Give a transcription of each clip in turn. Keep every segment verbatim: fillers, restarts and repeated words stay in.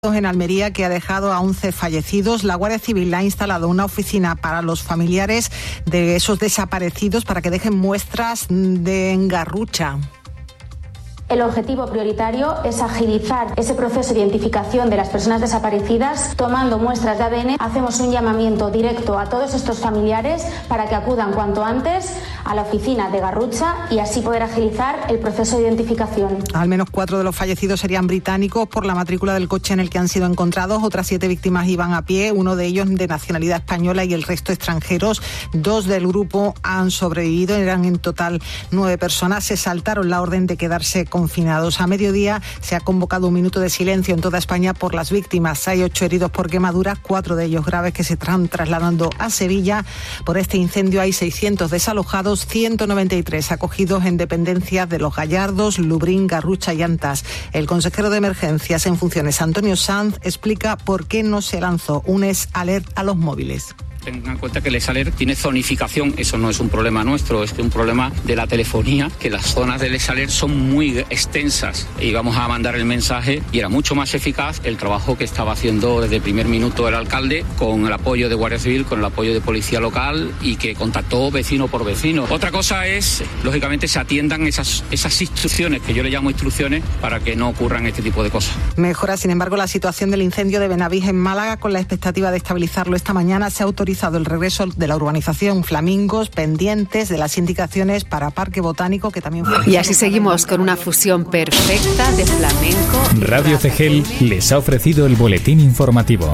En Almería, que ha dejado a once fallecidos. La Guardia Civil ha instalado una oficina para los familiares de esos desaparecidos para que dejen muestras de Garrucha. El objetivo prioritario es agilizar ese proceso de identificación de las personas desaparecidas. Tomando muestras de A D N, hacemos un llamamiento directo a todos estos familiares para que acudan cuanto antes a la oficina de Garrucha y así poder agilizar el proceso de identificación. Al menos cuatro de los fallecidos serían británicos por la matrícula del coche en el que han sido encontrados. Otras siete víctimas iban a pie, uno de ellos de nacionalidad española y el resto extranjeros. Dos del grupo han sobrevivido, eran en total nueve personas. Se saltaron la orden de quedarse con confinados. A mediodía se ha convocado un minuto de silencio en toda España por las víctimas. Hay ocho heridos por quemaduras, cuatro de ellos graves que se están trasladando a Sevilla. Por este incendio hay seiscientos desalojados, ciento noventa y tres acogidos en dependencias de Los Gallardos, Lubrín, Garrucha y Antas. El consejero de Emergencias en funciones, Antonio Sanz, explica por qué no se lanzó un S Alert a los móviles. Tengan en cuenta que el S Alert tiene zonificación, eso no es un problema nuestro, es un problema de la telefonía, que las zonas del S Alert son muy extensas y vamos a mandar el mensaje y era mucho más eficaz el trabajo que estaba haciendo desde el primer minuto el alcalde con el apoyo de Guardia Civil, con el apoyo de Policía Local y que contactó vecino por vecino. Otra cosa es, lógicamente, se atiendan esas, esas instrucciones, que yo le llamo instrucciones, para que no ocurran este tipo de cosas. Mejora, sin embargo, la situación del incendio de Benavís en Málaga con la expectativa de estabilizarlo. Esta mañana se ha autorizado el regreso de la urbanización Flamingos, pendientes de las indicaciones para Parque Botánico, que también fue... Y así seguimos con una fusión perfecta de flamenco. Radio C G L les ha ofrecido el boletín informativo.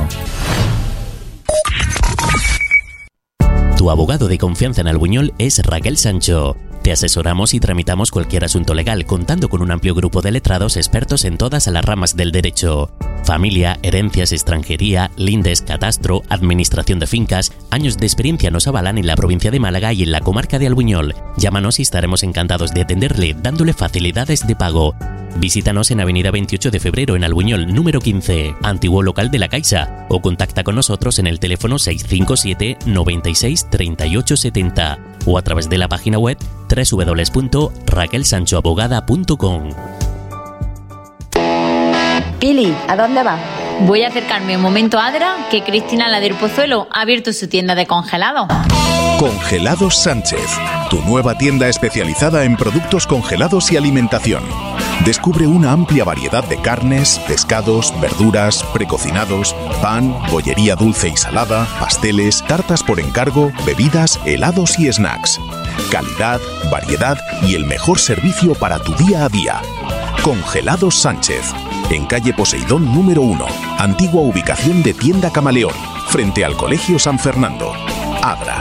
Tu abogado de confianza en Albuñol es Raquel Sancho. Te asesoramos y tramitamos cualquier asunto legal, contando con un amplio grupo de letrados expertos en todas las ramas del derecho. Familia, herencias, extranjería, lindes, catastro, administración de fincas. Años de experiencia nos avalan en la provincia de Málaga y en la comarca de Albuñol. Llámanos y estaremos encantados de atenderle, dándole facilidades de pago. Visítanos en avenida veintiocho de febrero en Albuñol, número quince, antiguo local de la Caixa, o contacta con nosotros en el teléfono seis cinco siete, noventa y seis, treinta y ocho setenta o a través de la página web doble u doble u doble u punto raquel sancho abogada punto com. Pili, ¿a dónde vas? Voy a acercarme un momento a Adra, que Cristina, la del Pozuelo, ha abierto su tienda de congelados. Congelados Sánchez, tu nueva tienda especializada en productos congelados y alimentación. Descubre una amplia variedad de carnes, pescados, verduras, precocinados, pan, bollería dulce y salada, pasteles, tartas por encargo, bebidas, helados y snacks. Calidad, variedad y el mejor servicio para tu día a día. Congelados Sánchez, en calle Poseidón número uno, antigua ubicación de Tienda Camaleón, frente al Colegio San Fernando. Adra.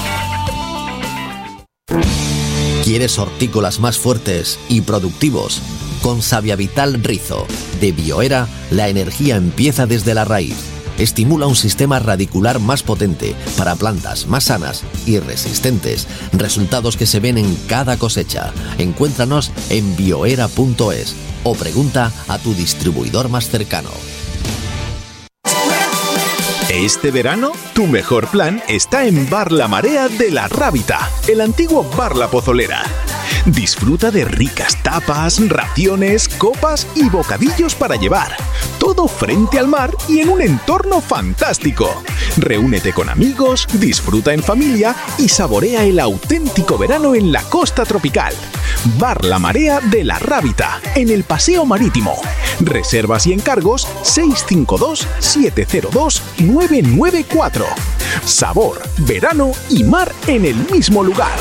¿Quieres hortícolas más fuertes y productivos? Con Saviavital Rizo, de Bioera, la energía empieza desde la raíz. Estimula un sistema radicular más potente para plantas más sanas y resistentes. Resultados que se ven en cada cosecha. Encuéntranos en bioera punto es o pregunta a tu distribuidor más cercano. Este verano, tu mejor plan está en Bar La Marea de La Rábita, el antiguo Bar La Pozolera. Disfruta de ricas tapas, raciones, copas y bocadillos para llevar. Todo frente al mar y en un entorno fantástico. Reúnete con amigos, disfruta en familia y saborea el auténtico verano en la costa tropical. Bar La Marea de La Rábita, en el Paseo Marítimo. Reservas y encargos seis cinco dos, siete cero dos, nueve nueve cuatro. Sabor, verano y mar en el mismo lugar.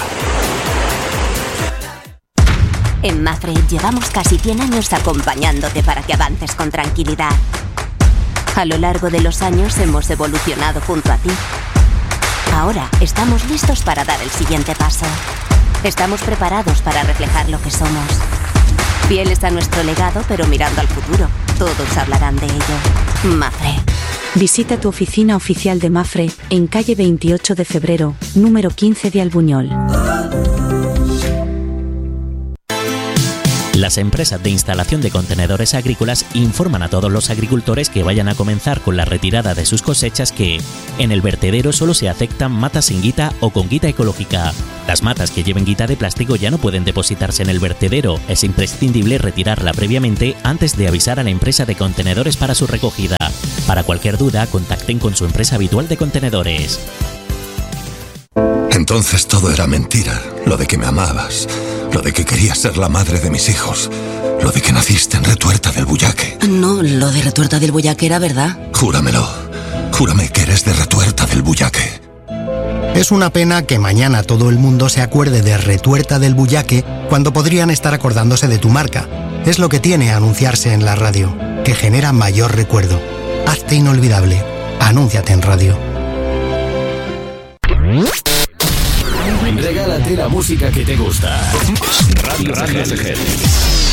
En Mafre llevamos casi cien años acompañándote para que avances con tranquilidad. A lo largo de los años hemos evolucionado junto a ti. Ahora estamos listos para dar el siguiente paso. Estamos preparados para reflejar lo que somos. Fieles a nuestro legado, pero mirando al futuro. Todos hablarán de ello. Mafre. Visita tu oficina oficial de Mafre en calle veintiocho de febrero, número quince de Albuñol. Las empresas de instalación de contenedores agrícolas informan a todos los agricultores que vayan a comenzar con la retirada de sus cosechas que en el vertedero solo se aceptan matas sin guita o con guita ecológica. Las matas que lleven guita de plástico ya no pueden depositarse en el vertedero. Es imprescindible retirarla previamente antes de avisar a la empresa de contenedores para su recogida. Para cualquier duda, contacten con su empresa habitual de contenedores. Entonces todo era mentira. Lo de que me amabas, lo de que querías ser la madre de mis hijos, lo de que naciste en Retuerta del Bullaque. No, lo de Retuerta del Bullaque era verdad. Júramelo. Júrame que eres de Retuerta del Bullaque. Es una pena que mañana todo el mundo se acuerde de Retuerta del Bullaque cuando podrían estar acordándose de tu marca. Es lo que tiene anunciarse en la radio, que genera mayor recuerdo. Hazte inolvidable. Anúnciate en radio. Regálate la música que te gusta. Radio, Radio C G.